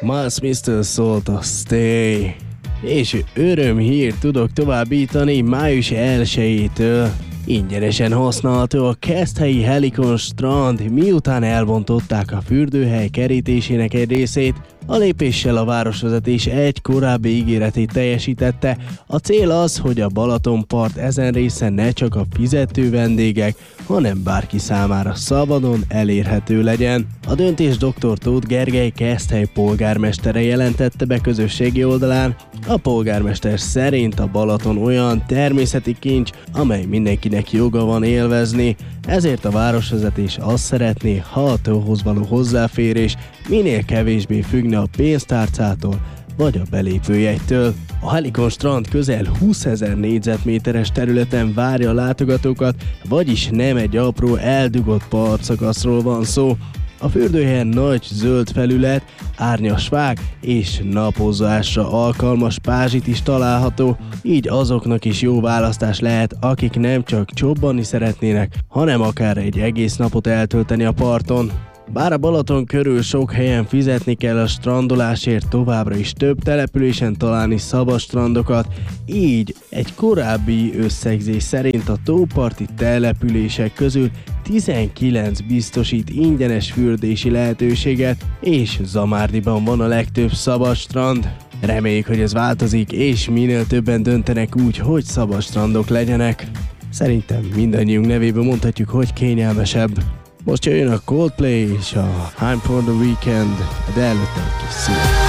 Miles Smith-től szólt a Stay. És örömhírt tudok továbbítani május 1-től. Ingyenesen használható a Keszthelyi Helikon strand, miután elbontották a fürdőhely kerítésének egy részét. A lépéssel a városvezetés egy korábbi ígéretét teljesítette. A cél az, hogy a Balatonpart ezen része ne csak a fizető vendégek, hanem bárki számára szabadon elérhető legyen. A döntés dr. Tóth Gergely Keszthely polgármestere jelentette be közösségi oldalán. A polgármester szerint a Balaton olyan természeti kincs, amely mindenkinek joga van élvezni, ezért a városvezetés azt szeretné, ha a tóhoz való hozzáférés minél kevésbé függne a pénztárcától vagy a belépőjegytől. A Helikon strand közel 20 000 négyzetméteres területen várja a látogatókat, vagyis nem egy apró eldugott partszakaszról van szó. A fürdőhelyen nagy zöld felület, árnyas fák és napozásra alkalmas pázsit is található, így azoknak is jó választás lehet, akik nem csak csobbanni szeretnének, hanem akár egy egész napot eltölteni a parton. Bár a Balaton körül sok helyen fizetni kell a strandolásért, továbbra is több településen találni szabad strandokat, így egy korábbi összegzés szerint a tóparti települések közül 19 biztosít ingyenes fürdési lehetőséget, és Zamárdiban van a legtöbb szabad strand. Reméljük, hogy ez változik, és minél többen döntenek úgy, hogy szabad strandok legyenek. Szerintem mindannyiunk nevében mondhatjuk, hogy kényelmesebb. Most jöjjön a Coldplay és a I'm for the Weekend, de előtte egy kis szó.